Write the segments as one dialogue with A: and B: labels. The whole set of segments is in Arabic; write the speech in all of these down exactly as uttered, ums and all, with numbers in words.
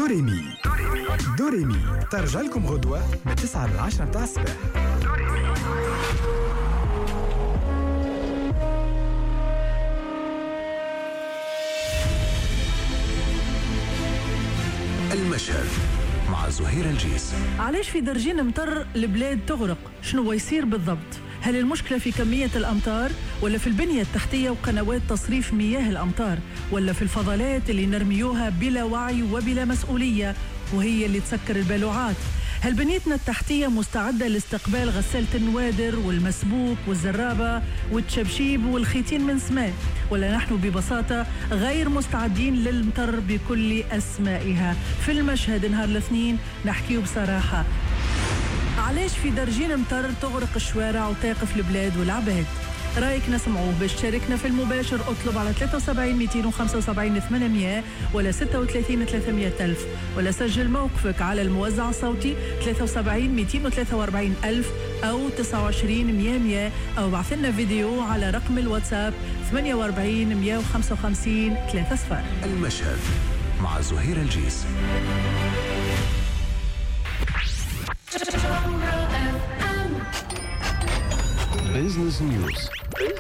A: دوريمي دوريمي ترجع لكم غدوة من تسعة للعشرة متاع الصباح.
B: المشهد مع زهير الجيس.
C: علاش في درجين مطر البلاد تغرق؟ شنو يصير بالضبط؟ هل المشكلة في كمية الأمطار ولا في البنية التحتية وقنوات تصريف مياه الأمطار ولا في الفضلات اللي نرميوها بلا وعي وبلا مسؤولية وهي اللي تسكر البلوعات؟ هل بنيتنا التحتية مستعدة لاستقبال غسالة النوادر والمسبوك والزرابة والتشبشيب والخيتين من سماء، ولا نحن ببساطة غير مستعدين للمطر بكل أسمائها؟ في المشهد نهار الاثنين نحكيه بصراحة علاش في درجين مطر تغرق الشوارع وتاقف البلاد والعباد. رايك نسمعوه. باش تشاركنا في المباشر اطلب على ثلاثة وسبعين مئتين وخمسة وسبعين ثمانمئة ولا ستة وثلاثين ثلاثمئة ألف، ولا سجل موقفك على الموزع الصوتي ثلاثة وسبعين مئتين وثلاثة وأربعين ألف أو تسعة وعشرين مئة مئة، أو بعث لنا فيديو على رقم الواتساب ثمانية وأربعين مئة وخمسة وخمسين ثلاثة صفر.
B: المشهد مع زهير الجيس.
D: بيزنس نيوز.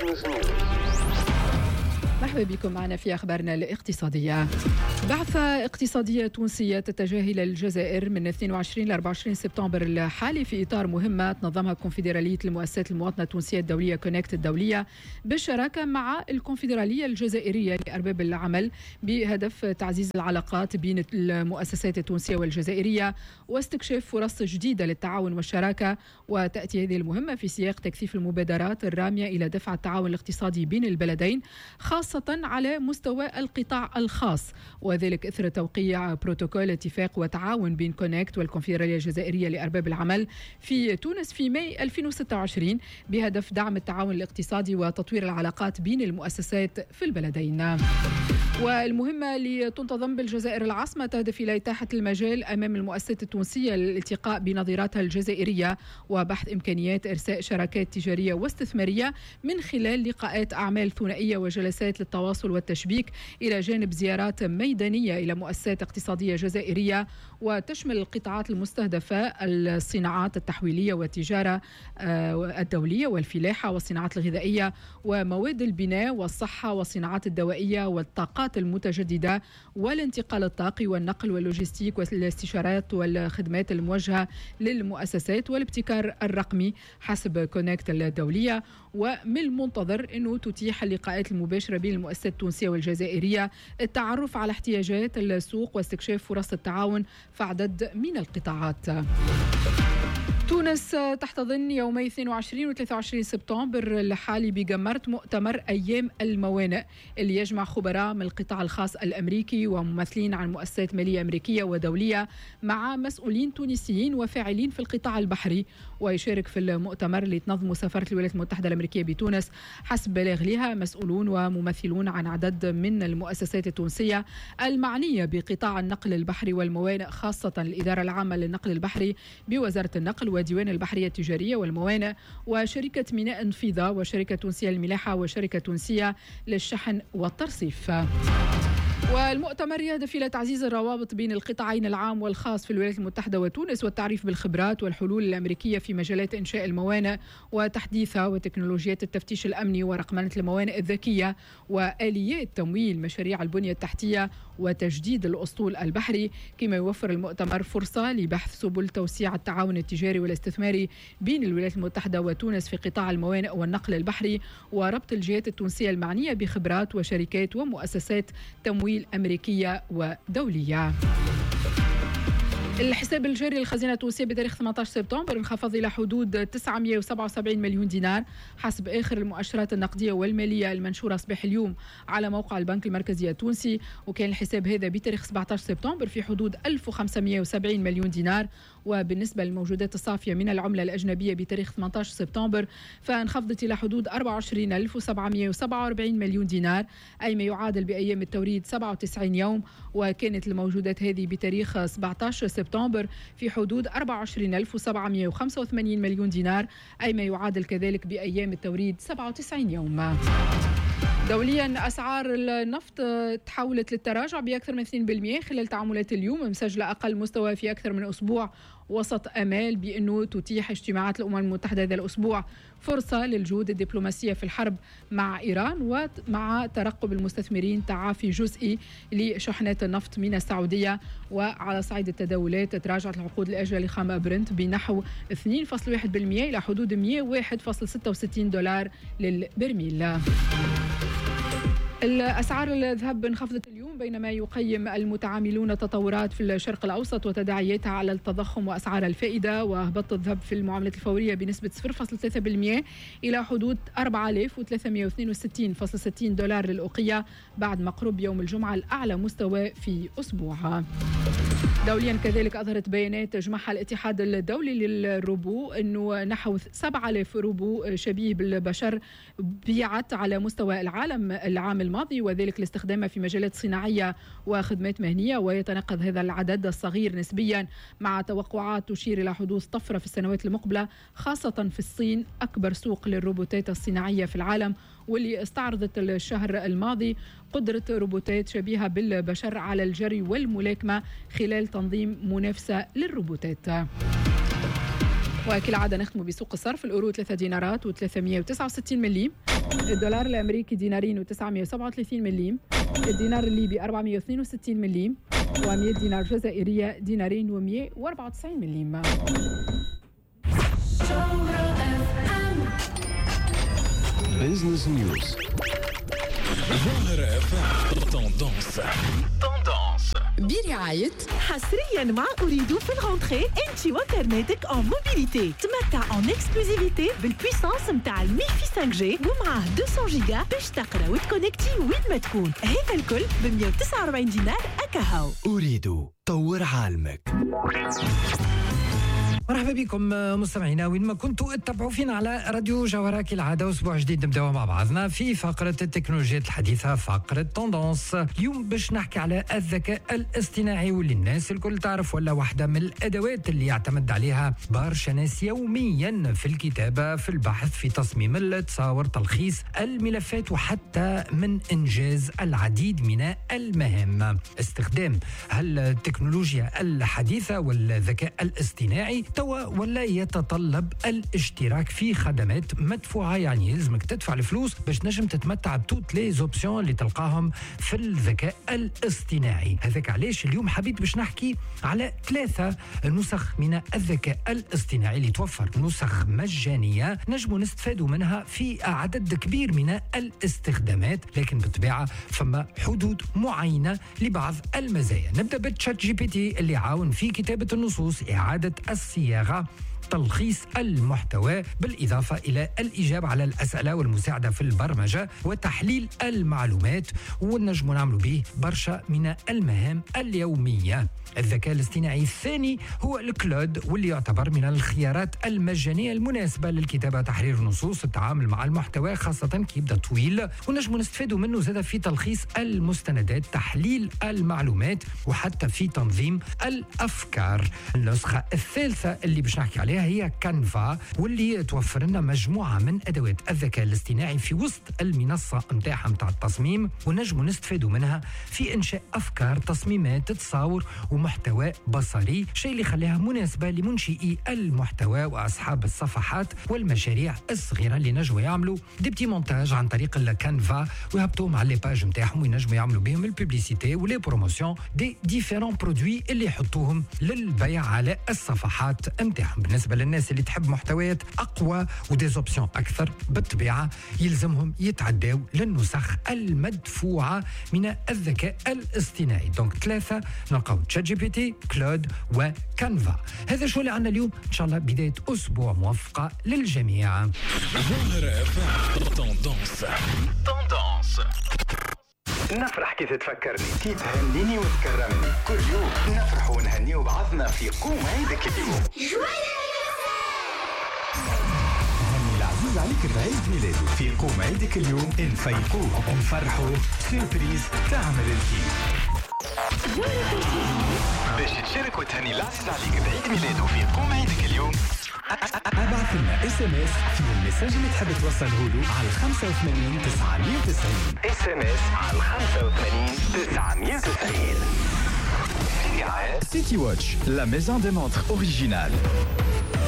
E: مرحبا بكم معنا في أخبارنا الاقتصادية. بعثة اقتصادية تونسية تتجه إلى الجزائر من اثنين وعشرين ل أربعة وعشرين سبتمبر الحالي في إطار مهمة تنظمها كونفدرالية المؤسسات المواطنة التونسية الدولية كونكت الدولية بالشراكة مع الكونفدرالية الجزائرية لأرباب العمل بهدف تعزيز العلاقات بين المؤسسات التونسية والجزائرية واستكشاف فرص جديدة للتعاون والشراكة. وتأتي هذه المهمة في سياق تكثيف المبادرات الرامية إلى دفع التعاون الاقتصادي بين البلدين خاصة على مستوى القطاع الخاص، وذلك إثر توقيع بروتوكول اتفاق وتعاون بين كونكت والكونفدرالية الجزائرية لأرباب العمل في تونس في ماي ألفين وستة وعشرين بهدف دعم التعاون الاقتصادي وتطوير العلاقات بين المؤسسات في البلدين. والمهمة لتنتظم بالجزائر العاصمة تهدف إلى إتاحة المجال أمام المؤسسات التونسية للالتقاء بنظيراتها الجزائرية وبحث إمكانيات إرساء شراكات تجارية واستثمارية من خلال لقاءات أعمال ثنائية وجلسات للتواصل والتشبيك، إلى جانب زيارات ميدانية إلى مؤسسات اقتصادية جزائرية وتشمل القطاعات المستهدفة: الصناعات التحويلية والتجارة الدولية والفلاحة والصناعات الغذائية ومواد البناء والصحة والصناعات الدوائية والطاقات المتجددة والانتقال الطاقي والنقل واللوجستيك والاستشارات والخدمات الموجهة للمؤسسات والابتكار الرقمي حسب كونكت الدولية. ومن المنتظر أنه تتيح اللقاءات المباشرة بين المؤسسات التونسية والجزائرية التعرف على احتياجات السوق واستكشاف فرص التعاون في عدد من القطاعات. تونس تحتضن يومي اثنين وعشرين و ثلاثة وعشرين سبتمبر الحالي بجمرت مؤتمر أيام الموانئ اللي يجمع خبراء من القطاع الخاص الأمريكي وممثلين عن مؤسسات مالية أمريكية ودولية مع مسؤولين تونسيين وفاعلين في القطاع البحري. ويشارك في المؤتمر اللي تنظمه سفارة الولايات المتحدة الأمريكية بتونس حسب بلاغ لها مسؤولون وممثلون عن عدد من المؤسسات التونسية المعنية بقطاع النقل البحري والموانئ، خاصة الإدارة العامة للنقل البحري بوزارة النقل وديوان البحرية التجارية والموانئ وشركة ميناء انفيضة وشركة تونسية للملاحة وشركة تونسية للشحن والترصيف. والمؤتمر يهدف إلى تعزيز الروابط بين القطاعين العام والخاص في الولايات المتحدة وتونس والتعريف بالخبرات والحلول الأمريكية في مجالات إنشاء الموانئ وتحديثها وتكنولوجيات التفتيش الأمني ورقمنة الموانئ الذكية وآليات تمويل مشاريع البنية التحتية وتجديد الأسطول البحري. كما يوفر المؤتمر فرصة لبحث سبل توسيع التعاون التجاري والاستثماري بين الولايات المتحدة وتونس في قطاع الموانئ والنقل البحري وربط الجهات التونسية المعنية بخبرات وشركات ومؤسسات تمويل أمريكية ودولية. الحساب الجاري للخزينة التونسية بتاريخ ثمانية عشر سبتمبر انخفض إلى حدود تسعمئة وسبعة وسبعين مليون دينار حسب آخر المؤشرات النقدية والمالية المنشورة صباح اليوم على موقع البنك المركزي التونسي. وكان الحساب هذا بتاريخ سبعة عشر سبتمبر في حدود ألف وخمسمئة وسبعين مليون دينار. وبالنسبة للموجودات الصافية من العملة الأجنبية بتاريخ ثمانية عشر سبتمبر فانخفضت إلى حدود أربعة وعشرين ألف وسبعمئة وسبعة وأربعين مليون دينار، أي ما يعادل بأيام التوريد سبعة وتسعين يوم. وكانت الموجودات هذه بتاريخ سبعة عشر سبتمبر في حدود أربعة وعشرين ألف وسبعمئة وخمسة وثمانين مليون دينار، أي ما يعادل كذلك بأيام التوريد سبعة وتسعين يوم. دوليا أسعار النفط تحولت للتراجع بأكثر من اثنين بالمئة خلال تعاملات اليوم، مسجلة أقل مستوى في أكثر من أسبوع، وسط أمال بأنه تتيح اجتماعات الأمم المتحدة هذا الأسبوع فرصة للجهود الدبلوماسية في الحرب مع إيران، ومع ترقب المستثمرين تعافي جزئي لشحنات النفط من السعودية. وعلى صعيد التداولات تراجعت العقود الآجلة لخام برنت بنحو اثنين فاصلة واحد بالمئة إلى حدود مئة وواحد فاصلة ستة وستين دولار للبرميل. الأسعار الذهب انخفضت اليوم بينما يقيم المتعاملون تطورات في الشرق الأوسط وتداعياتها على التضخم وأسعار الفائدة. وهبط الذهب في المعاملات الفورية بنسبة صفر فاصلة ثلاثة بالمئة إلى حدود أربعة آلاف وثلاثمئة واثنين وستين فاصلة ستين دولار للأوقية بعد ما قرب يوم الجمعة الأعلى مستوى في أسبوع. دوليا كذلك أظهرت بيانات جمعها الاتحاد الدولي للربو أنه نحو سبعة آلاف ربو شبيه بالبشر بيعت على مستوى العالم العام الماضي، وذلك لاستخدامها في مجالات صناعية وخدمات مهنية. ويتناقض هذا العدد الصغير نسبيا مع توقعات تشير إلى حدوث طفرة في السنوات المقبلة، خاصة في الصين أكبر سوق للروبوتات الصناعية في العالم، واللي استعرضت الشهر الماضي قدرة روبوتات شبيهة بالبشر على الجري والملاكمة خلال تنظيم منافسة للروبوتات. وكالعادة نختم بسوق الصرف. الأورو ثلاثة دينارات وثلاثمئة وتسعة وستين مليم، الدولار الأمريكي دينارين وتسعمئة وسبعة وثلاثين مليم، الدينار الليبي أربعمئة واثنين وستين مليم، و100 دينار جزائرية دينارين ومئة وأربعة وتسعين مليم.
D: Business News.
B: ظاهرة اف ام توندونس توندونس
F: برعاية حصريا مع أريد في الغونتري انت وكرناتك en موبيليتي. تمتع en exclusivité بالبويسانس متاع المي في خمسة جي ومعاه مئتين جيجا باش تقرا وتكونكتي وين ما تكون. هذا الكل ب مئة وتسعة وأربعين دينار أكاهو.
A: أريد طور عالمك. مرحبا بكم مستمعينا وين ما كنتوا اتبعوا فينا على راديو جوهرة كالعادة. أسبوع جديد نبداو مع بعضنا في فقرة التكنولوجيات الحديثة، فقرة توندونس. اليوم باش نحكي على الذكاء الاصطناعي واللي الناس الكل تعرف، ولا واحدة من الأدوات اللي يعتمد عليها برشا ناس يوميا في الكتابة، في البحث، في تصميم التصاور، تلخيص الملفات، وحتى من إنجاز العديد من المهام. استخدام هالتكنولوجيا الحديثة والذكاء الاصطناعي توا ولا يتطلب الاشتراك في خدمات مدفوعة، يعني يلزمك تدفع الفلوس باش نجم تتمتع بتوت لي زوبسيون اللي تلقاهم في الذكاء الاصطناعي. هذاك علاش اليوم حبيت باش نحكي على ثلاثة نسخ من الذكاء الاصطناعي اللي توفر نسخ مجانية نجموا نستفادوا منها في عدد كبير من الاستخدامات، لكن بالطبيعة فما حدود معينة لبعض المزايا. نبدأ بالتشات جي بي تي اللي عاون في كتابة النصوص، إعادة الصياغة، تلخيص المحتوى، بالإضافة إلى الإجابة على الأسئلة والمساعدة في البرمجة وتحليل المعلومات، ونجم نعملوا به برشا من المهام اليومية. الذكاء الاصطناعي الثاني هو الكلود، واللي يعتبر من الخيارات المجانية المناسبة للكتابة، تحرير النصوص، التعامل مع المحتوى خاصة كي يبدا طويل، ونجم نستفادوا منه زاد في تلخيص المستندات، تحليل المعلومات، وحتى في تنظيم الأفكار. النسخة الثالثة اللي باش نحكي عليها هي كانفا، واللي توفر لنا مجموعة من أدوات الذكاء الاصطناعي في وسط المنصة متاعها متاع التصميم، ونجم نستفادوا منها في إنشاء أفكار، تصميمات، تصاور ومحتوى بصري، شيء اللي خلاها مناسبة لمنشئي المحتوى وأصحاب الصفحات والمشاريع الصغيرة اللي نجموا يعملوا دي بتي مونتاج عن طريق الكانفا ويهبطوهم على الباج متاعهم، وينجموا يعملوا بهم البوبليسيتي ولي بروموسيون دي ديفيرون برودوي اللي يحطوهم للبيع على الصفحات متاعهم. بالنسبة للناس اللي تحب محتويات أقوى ودي زوبسيون أكثر، بالطبيعة يلزمهم يتعداو للنسخ المدفوعة من الذكاء الاصطناعي. دونك ثلاثة نلقاو تشات جي بي تي، كلود وكانفا. هذا شو اللي عندنا اليوم، إن شاء الله بداية أسبوع موفقة للجميع.
B: ظاهرة اف ام توندونس توندونس.
G: نفرح كي تتفكرني، كي تهنيني وتكرمني، كل يوم نفرح ونهني بعضنا في قوم عيدك اليوم. هني العزيز عليك بعيد ميلاده، في قوم عيدك اليوم نفيقوه نفرحوا، سيربريز تعمل الكيف. باش تشارك وتهني العزيز عليك بعيد ميلاده في قوم عيدك اليوم، ابعث لنا اس ام اس في المساج اللي تحب توصله له على خمسة وثمانين تسعمية وتسعين. اس ام اس على خمسة وثمانين تسعمية وتسعين.
D: City Watch, la maison des montres originale.